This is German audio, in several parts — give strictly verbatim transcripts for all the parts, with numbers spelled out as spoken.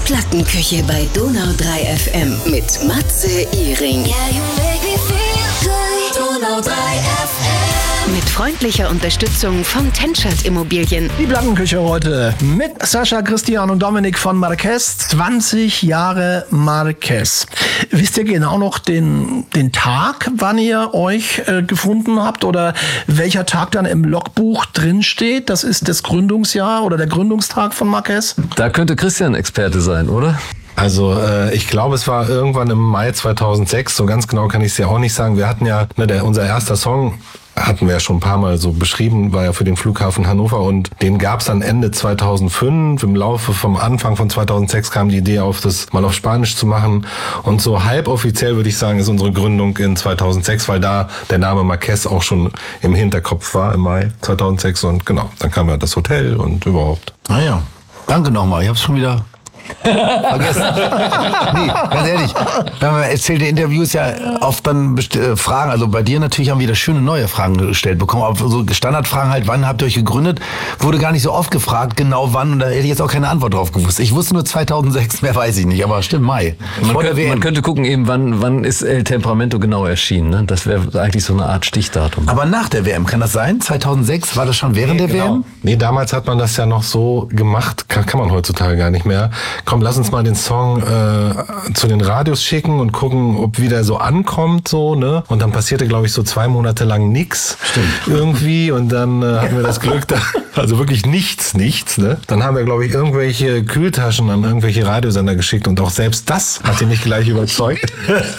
Plattenküche bei Donau drei F M mit Matze Iring. Yeah, you make me feel good. Donau drei F M. Mit freundlicher Unterstützung von Tenschert Immobilien. Die Plattenküche heute mit Sascha, Christian und Dominik von Marquez. zwanzig Jahre Marquez. Wisst ihr genau noch den, den Tag, wann ihr euch äh, gefunden habt oder welcher Tag dann im Logbuch drin steht? Das ist das Gründungsjahr oder der Gründungstag von Marquez? Da könnte Christian Experte sein, oder? Also äh, ich glaube, es war irgendwann im Mai zweitausendsechs, so ganz genau kann ich es ja auch nicht sagen. Wir hatten ja, ne, der, unser erster Song hatten wir ja schon ein paar Mal so beschrieben, war ja für den Flughafen Hannover und den gab es dann Ende zweitausendfünf. Im Laufe vom Anfang von zweitausendsechs kam die Idee auf, das mal auf Spanisch zu machen und so halboffiziell würde ich sagen, ist unsere Gründung in zweitausendsechs, weil da der Name Marquez auch schon im Hinterkopf war im Mai zweitausendsechs und genau, dann kam ja das Hotel und überhaupt. Naja, danke nochmal, ich hab's schon wieder vergessen. Nee, ganz ehrlich, man erzählt in Interviews ja oft dann best- äh, Fragen, also bei dir natürlich haben wir da schöne neue Fragen gestellt bekommen, aber so Standardfragen halt, wann habt ihr euch gegründet, wurde gar nicht so oft gefragt, genau wann, und da hätte ich jetzt auch keine Antwort drauf gewusst. Ich wusste nur zweitausendsechs, mehr weiß ich nicht, aber stimmt, Mai. Man, könnte, man könnte gucken eben, wann, wann ist El Temperamento genau erschienen, ne? Das wäre eigentlich so eine Art Stichdatum. Aber nach der W M, kann das sein? zweitausendsechs, war das schon während nee, der genau. W M? Nee, damals hat man das ja noch so gemacht, kann, kann man heutzutage gar nicht mehr. Komm, lass uns mal den Song äh, zu den Radios schicken und gucken, ob wieder so ankommt, so, ne? Und dann passierte, glaube ich, so zwei Monate lang nix. Stimmt. Irgendwie. Und dann äh, hatten wir das Glück, da, also wirklich nichts, nichts, ne? Dann haben wir, glaube ich, irgendwelche Kühltaschen an irgendwelche Radiosender geschickt und auch selbst das hat sie nicht gleich überzeugt.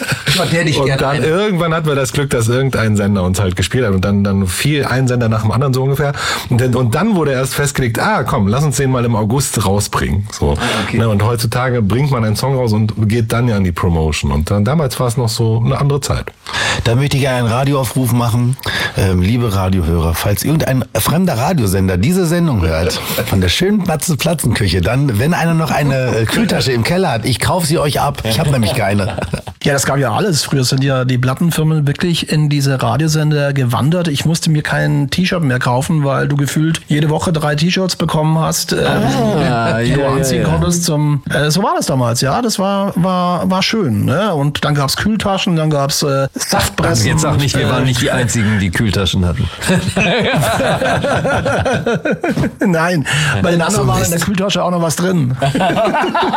Und dann irgendwann hatten wir das Glück, dass irgendein Sender uns halt gespielt hat und dann, dann fiel ein Sender nach dem anderen so ungefähr. Und dann, und dann wurde erst festgelegt, ah, komm, lass uns den mal im August rausbringen. So. Okay. Ne, und heutzutage bringt man einen Song raus und geht dann ja an die Promotion. Und dann, damals war es noch so eine andere Zeit. Da möchte ich einen Radioaufruf machen. Ähm, liebe Radiohörer, falls irgendein fremder Radiosender diese Sendung hört, von der schönen Platze Platzenküche, dann, wenn einer noch eine äh, Kühltasche im Keller hat, ich kaufe sie euch ab. Ich habe nämlich keine. Ja, das gab ja alles. Früher sind ja die Plattenfirmen wirklich in diese Radiosender gewandert. Ich musste mir kein T-Shirt mehr kaufen, weil du gefühlt jede Woche drei T-Shirts bekommen hast, äh, Ah, die ja, du ja, anziehen ja. konntest. Zum, äh, so war das damals, ja. Das war war war schön. Ne? Und dann gab's Kühltaschen, dann gab's äh, Saftpressen. Jetzt sag nicht, wir waren nicht die Einzigen, die Kühltaschen hatten. Nein, bei den anderen So war in Mist. der Kühltasche auch noch was drin.